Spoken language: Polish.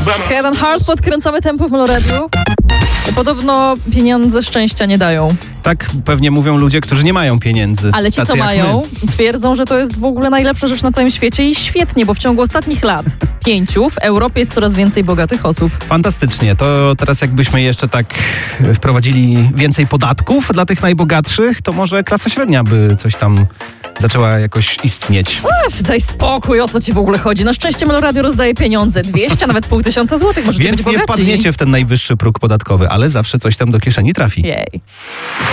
Kevin Hart, podkręcamy tempo w Meloradiu. Podobno pieniądze szczęścia nie dają. Tak pewnie mówią ludzie, którzy nie mają pieniędzy. Ale ci, Tacy co jak mają, my. twierdzą, że to jest w ogóle najlepsza rzecz na całym świecie i świetnie, bo w ciągu ostatnich lat 5 w Europie jest coraz więcej bogatych osób. Fantastycznie. To teraz jakbyśmy jeszcze tak wprowadzili więcej podatków dla tych najbogatszych, to może klasa średnia by coś tam zaczęła jakoś istnieć. Daj spokój, o co ci w ogóle chodzi? Na szczęście Meloradio rozdaje pieniądze, 200, nawet 500 złotych, możecie Więc być nie bogaci. wpadniecie w ten najwyższy próg podatkowy, ale zawsze coś tam do kieszeni trafi. Jej.